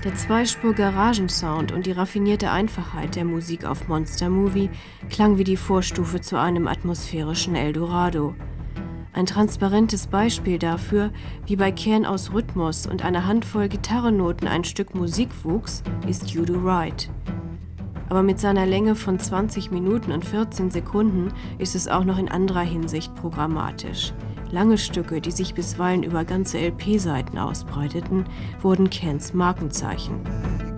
Der Zweispur-Garagensound und die raffinierte Einfachheit der Musik auf Monster Movie klang wie die Vorstufe zu einem atmosphärischen Eldorado. Ein transparentes Beispiel dafür, wie bei Kern aus Rhythmus und einer Handvoll Gitarrennoten ein Stück Musik wuchs, ist You Do Right. Aber mit seiner Länge von 20 Minuten und 14 Sekunden ist es auch noch in anderer Hinsicht programmatisch. Lange Stücke, die sich bisweilen über ganze LP-Seiten ausbreiteten, wurden Cans Markenzeichen.